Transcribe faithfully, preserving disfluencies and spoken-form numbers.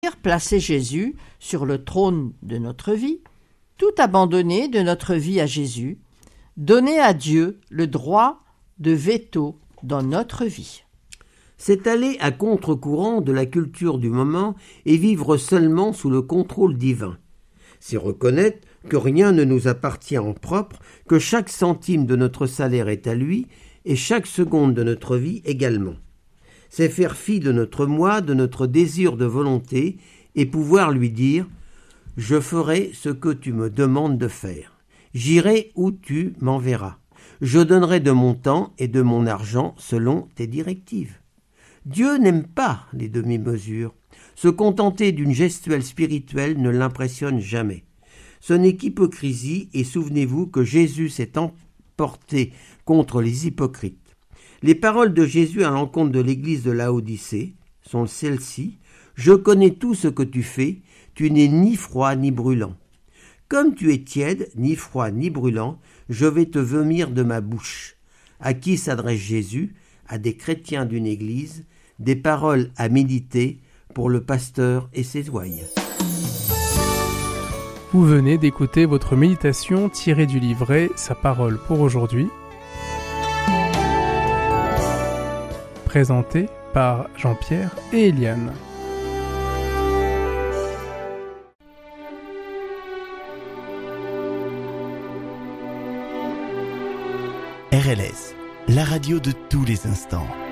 placer Jésus sur le trône de notre vie, tout abandonner de notre vie à Jésus, donner à Dieu le droit de veto dans notre vie. C'est aller à contre-courant de la culture du moment et vivre seulement sous le contrôle divin. C'est reconnaître que rien ne nous appartient en propre, que chaque centime de notre salaire est à lui et chaque seconde de notre vie également. C'est faire fi de notre moi, de notre désir de volonté et pouvoir lui dire « Je ferai ce que tu me demandes de faire. J'irai où tu m'enverras. Je donnerai de mon temps et de mon argent selon tes directives. » Dieu n'aime pas les demi-mesures. Se contenter d'une gestuelle spirituelle ne l'impressionne jamais. Ce n'est qu'hypocrisie et souvenez-vous que Jésus s'est emporté contre les hypocrites. Les paroles de Jésus à l'encontre de l'église de Laodicée sont celles-ci. « Je connais tout ce que tu fais, tu n'es ni froid ni brûlant. Comme tu es tiède, ni froid ni brûlant, je vais te vomir de ma bouche. » À qui s'adresse Jésus ? À des chrétiens d'une église, des paroles à méditer pour le pasteur et ses ouailles. Vous venez d'écouter votre méditation tirée du livret Sa parole pour aujourd'hui, présenté par Jean-Pierre et Eliane. R L S, la radio de tous les instants.